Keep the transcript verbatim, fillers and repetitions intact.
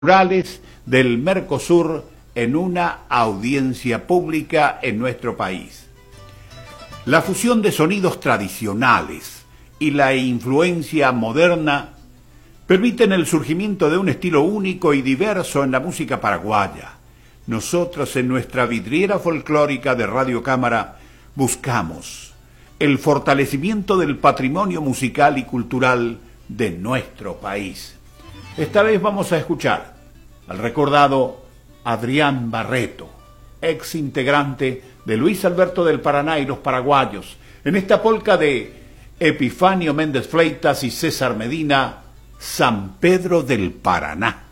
rurales del Mercosur en una audiencia pública en nuestro país. La fusión de sonidos tradicionales y la influencia moderna permiten el surgimiento de un estilo único y diverso en la música paraguaya. Nosotros en nuestra vidriera folclórica de Radio Cámara buscamos el fortalecimiento del patrimonio musical y cultural de nuestro país. Esta vez vamos a escuchar al recordado Adrián Barreto, ex integrante de Luis Alberto del Paraná y los Paraguayos, en esta polca de Epifanio Méndez Fleitas y César Medina, San Pedro del Paraná.